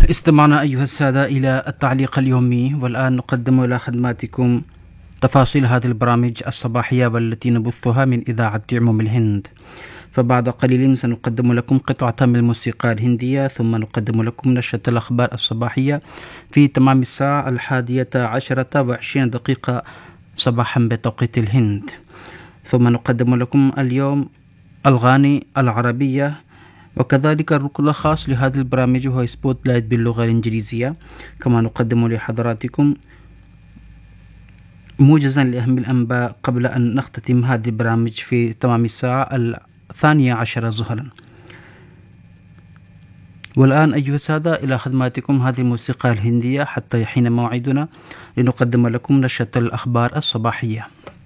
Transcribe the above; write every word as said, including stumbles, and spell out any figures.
استمعنا أيها السادة إلى التعليق اليومي، والآن نقدم إلى خدماتكم تفاصيل هذه البرامج الصباحية والتي نبثها من إذاعة عموم الهند. فبعد قليل سنقدم لكم قطعة من الموسيقى الهندية، ثم نقدم لكم نشرة الأخبار الصباحية في تمام الساعة الحادية عشرة وعشرين دقيقة صباحا بتوقيت الهند، ثم نقدم لكم اليوم الأغاني العربية، وكذلك الركن الخاص لهذه البرامج وهو سبوت لايت باللغة الإنجليزية. كما نقدم لحضراتكم موجزا لأهم الأنباء قبل أن نختتم هذه البرامج في تمام الساعة الثانية عشرة ظهرا. والآن أيها السادة إلى خدماتكم هذه الموسيقى الهندية حتى يحين موعدنا لنقدم لكم نشرة الأخبار الصباحية.